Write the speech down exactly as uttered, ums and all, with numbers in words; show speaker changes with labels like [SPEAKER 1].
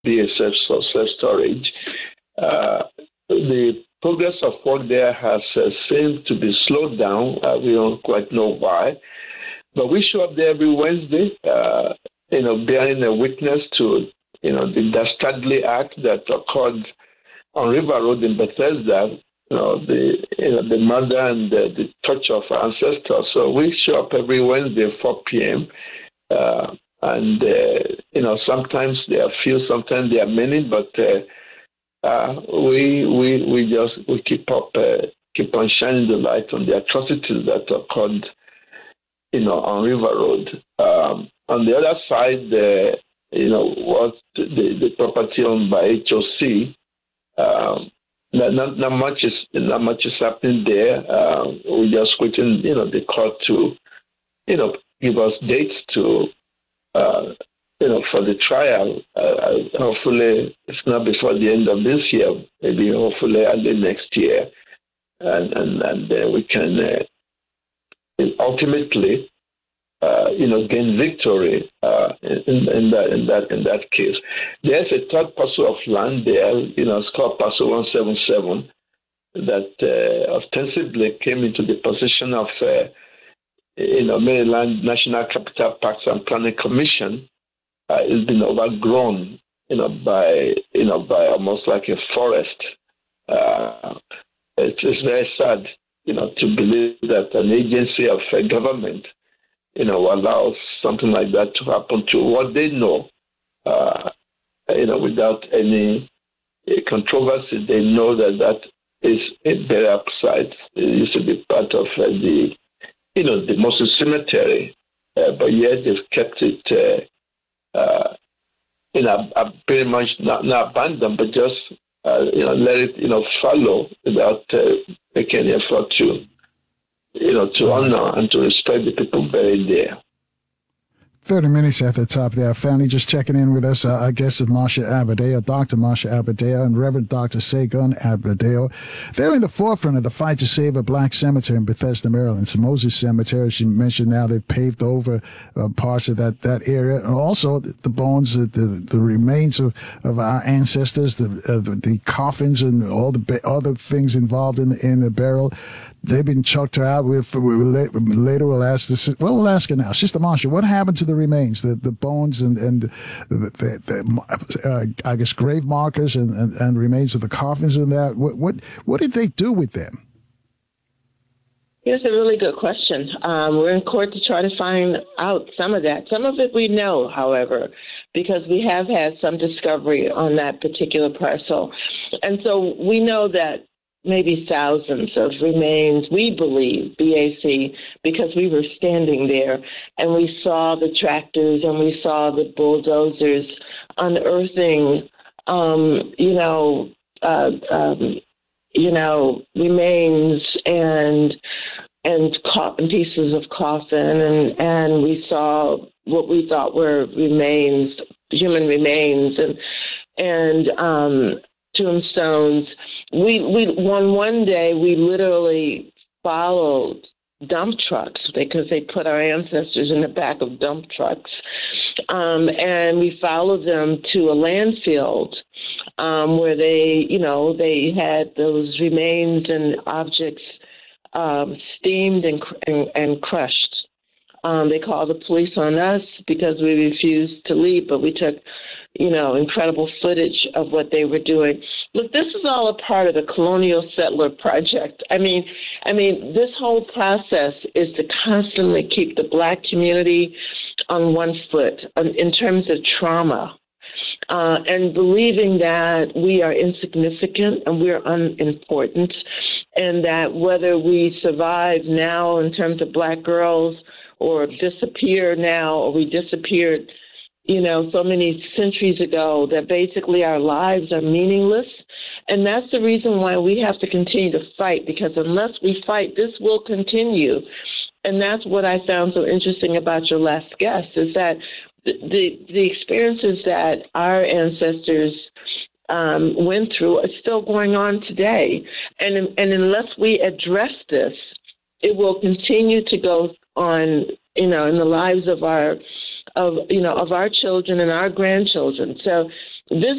[SPEAKER 1] be a self self-storage. Uh, the progress of work there has uh, seemed to be slowed down. Uh, we don't quite know why. But we show up there every Wednesday, uh, you know, bearing a witness to, you know, the Dastardly Act that occurred on River Road in Bethesda, you know, the you know, the murder and the, the torture of our ancestors. So we show up every Wednesday at four p.m. Uh, and, uh, you know, sometimes there are few, sometimes there are many, but uh, uh, we we we just we keep up, uh, keep on shining the light on the atrocities that occurred, you know, on River Road. Um, on the other side, uh, you know, was the, the property owned by H O C. Um, not, not not much is not much is happening there. Uh, we're just waiting, you know, the court to, you know, give us dates to, uh, you know, for the trial. Uh, hopefully, it's not before the end of this year. Maybe hopefully early next year, and and and uh, we can uh, ultimately, uh, you know, gain victory uh, in, in that in that in that case. There's a third parcel of land there, you know, it's called Parcel one seven seven, that uh, ostensibly came into the possession of, uh, you know, Maryland National Capital Parks and Planning Commission. Uh, it's been overgrown, you know, by you know by almost like a forest. Uh, it's, it's very sad, you know, to believe that an agency of uh, government, you know, allows something like that to happen to what they know, uh, you know, without any uh, controversy. They know that that is a burial site. It used to be part of uh, the, you know, the Moses Cemetery, uh, but yet they've kept it, uh, uh, you know, uh, pretty much not, not abandoned, but just, uh, you know, let it, you know, fallow without uh, making any effort to, you know, to honor and to respect the people buried there.
[SPEAKER 2] thirty minutes at the top there. Family just checking in with us. Uh, our guest is Marsha Abadeo, Doctor Marsha Abadeo, and Reverend Doctor Segun Abadeo. They're in the forefront of the fight to save a black cemetery in Bethesda, Maryland. It's Moses Cemetery, she mentioned now they've paved over uh, parts of that, that area. And also the, the bones, the, the, the remains of, of our ancestors, the, uh, the the coffins and all the ba- other things involved in the, in the burial. They've been chucked out. With, later we'll ask this. Well, we'll ask her now. Sister Marsha, what happened to the remains, the, the bones and and the, the, the uh, I guess grave markers and, and, and remains of the coffins and that? What what what did they do with them?
[SPEAKER 3] Here's a really good question. Um, we're in court to try to find out some of that. Some of it we know, however, because we have had some discovery on that particular parcel, and so we know that maybe thousands of remains, we believe, B A C, because we were standing there and we saw the tractors and we saw the bulldozers unearthing, um, you know, uh, um, you know, remains and and co- pieces of coffin, and, and we saw what we thought were remains, human remains, and and um, tombstones. We we one one day we literally followed dump trucks because they put our ancestors in the back of dump trucks, um, and we followed them to a landfill um, where they you know they had those remains and objects um, steamed and and, and crushed. Um, they called the police on us because we refused to leave, but we took, you know, incredible footage of what they were doing. Look, this is all a part of the colonial settler project. I mean, I mean, this whole process is to constantly keep the black community on one foot um, in terms of trauma, uh, and believing that we are insignificant and we're unimportant, and that whether we survive now in terms of black girls or disappear now, or we disappeared, you know, so many centuries ago, that basically our lives are meaningless. And that's the reason why we have to continue to fight, because unless we fight, this will continue. And that's what I found so interesting about your last guest, is that the the, the experiences that our ancestors um, went through are still going on today. And, and unless we address this, it will continue to go on, you know, in the lives of our, of you know, of our children and our grandchildren. So this